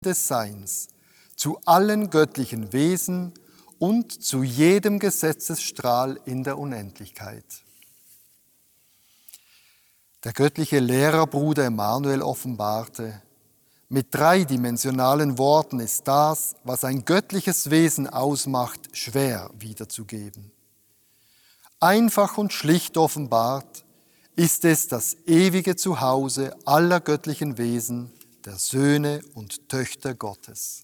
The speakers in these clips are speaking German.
des Seins, zu allen göttlichen Wesen und zu jedem Gesetzesstrahl in der Unendlichkeit. Der göttliche Lehrerbruder Emanuel offenbarte: Mit dreidimensionalen Worten ist das, was ein göttliches Wesen ausmacht, schwer wiederzugeben. Einfach und schlicht offenbart ist es das ewige Zuhause aller göttlichen Wesen, der Söhne und Töchter Gottes.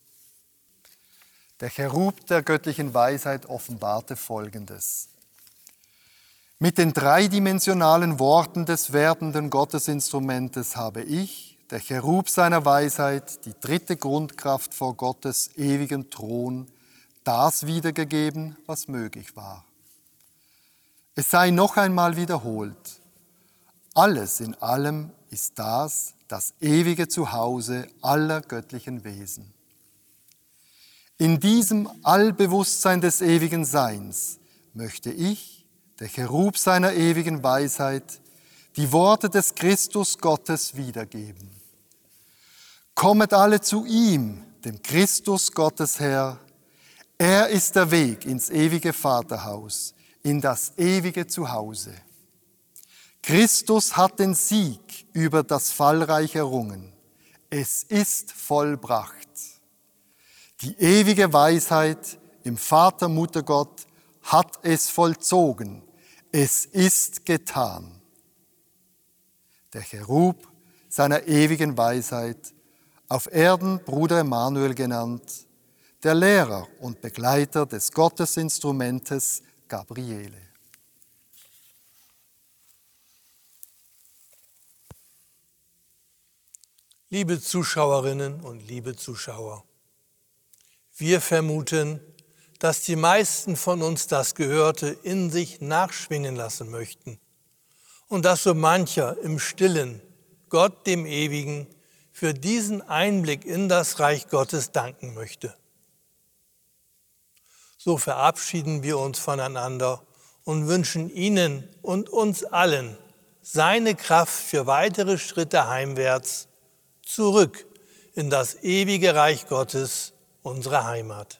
Der Cherub der göttlichen Weisheit offenbarte Folgendes: Mit den dreidimensionalen Worten des werdenden Gottesinstrumentes habe ich, der Cherub seiner Weisheit, die dritte Grundkraft vor Gottes ewigen Thron, das wiedergegeben, was möglich war. Es sei noch einmal wiederholt: Alles in allem ist das ewige Zuhause aller göttlichen Wesen. In diesem Allbewusstsein des ewigen Seins möchte ich, der Cherub seiner ewigen Weisheit, die Worte des Christus Gottes wiedergeben. Kommet alle zu ihm, dem Christus Gottes Herr. Er ist der Weg ins ewige Vaterhaus, in das ewige Zuhause. Christus hat den Sieg über das Fallreich errungen. Es ist vollbracht. Die ewige Weisheit im Vater, Mutter Gott hat es vollzogen. Es ist getan. Der Cherub seiner ewigen Weisheit, auf Erden Bruder Emanuel genannt, der Lehrer und Begleiter des Gottesinstrumentes Gabriele. Liebe Zuschauerinnen und liebe Zuschauer, wir vermuten, dass die meisten von uns das Gehörte in sich nachschwingen lassen möchten und dass so mancher im Stillen Gott, dem Ewigen, für diesen Einblick in das Reich Gottes danken möchte. So verabschieden wir uns voneinander und wünschen Ihnen und uns allen seine Kraft für weitere Schritte heimwärts, zurück in das ewige Reich Gottes, unsere Heimat.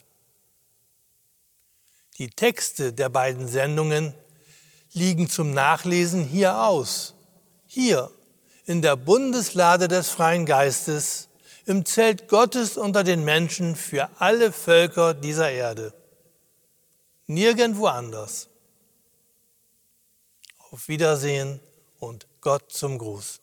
Die Texte der beiden Sendungen liegen zum Nachlesen hier aus, hier in der Bundeslade des Freien Geistes, im Zelt Gottes unter den Menschen für alle Völker dieser Erde. Nirgendwo anders. Auf Wiedersehen und Gott zum Gruß.